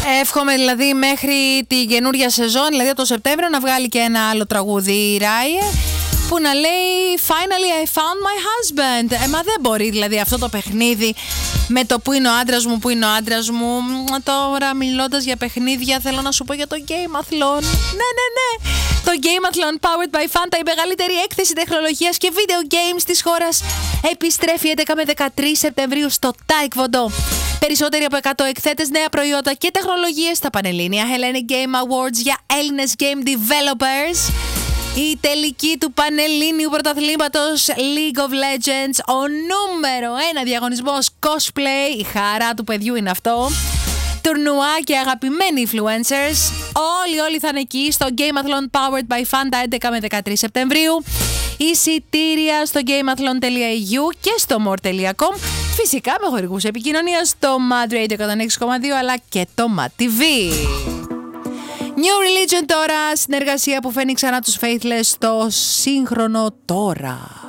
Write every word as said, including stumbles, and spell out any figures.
Εύχομαι δηλαδή μέχρι την καινούρια σεζόν, δηλαδή το Σεπτέμβριο, να βγάλει και ένα άλλο τραγούδι η Ράιε που να λέει Finally I found my husband. Ε, μα δεν μπορεί δηλαδή αυτό το παιχνίδι με το που είναι ο άντρας μου, που είναι ο άντρας μου. Τώρα μιλώντας για παιχνίδια, θέλω να σου πω για το Gameathlon. Ναι, ναι, ναι. Το Gameathlon Powered by Fanta, η μεγαλύτερη έκθεση τεχνολογίας και video games της χώρας, επιστρέφει έντεκα με δεκατρείς Σεπτεμβρίου στο Taekwondo. Περισσότεροι από εκατό εκθέτες, νέα προϊόντα και τεχνολογίες στα Πανελλήνια Hellenic Game Awards για Έλληνες Game Developers. Η τελική του Πανελλήνιου Πρωταθλήματος League of Legends, ο νούμερο ένα διαγωνισμός cosplay, η χαρά του παιδιού είναι αυτό. Τουρνουά και αγαπημένοι influencers, όλοι όλοι θα είναι εκεί στο Gameathlon Powered by Fanta έντεκα με δεκατρείς Σεπτεμβρίου. Εισιτήρια στο gameathlon τελεία e u και στο more τελεία com. Φυσικά με χορηγούς επικοινωνίας στο Mad Radio εκατόν έξι κόμμα δύο αλλά και το Mad τι βι. New Religion τώρα, συνεργασία που φέρνει ξανά τους Faithless στο σύγχρονο τώρα.